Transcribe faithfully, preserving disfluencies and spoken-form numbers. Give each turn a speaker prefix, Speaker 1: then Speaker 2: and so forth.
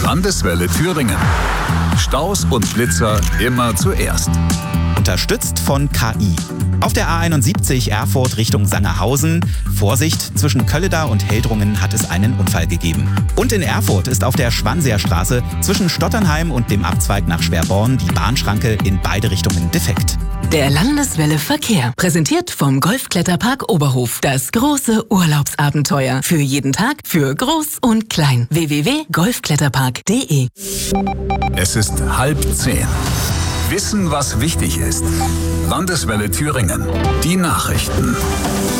Speaker 1: Landeswelle Thüringen. Staus und Blitzer immer zuerst.
Speaker 2: Unterstützt von K I. Auf der A einundsiebzig Erfurt Richtung Sangerhausen. Vorsicht, zwischen Kölleda und Heldrungen hat es einen Unfall gegeben. Und in Erfurt ist auf der Schwanseerstraße zwischen Stotternheim und dem Abzweig nach Schwerborn die Bahnschranke in beide Richtungen defekt.
Speaker 3: Der Landeswelle Verkehr. Präsentiert vom Golfkletterpark Oberhof. Das große Urlaubsabenteuer. Für jeden Tag, für groß und klein. w w w punkt golfkletterpark punkt de.
Speaker 1: Es ist halb zehn. Wissen, was wichtig ist. Landeswelle Thüringen. Die Nachrichten.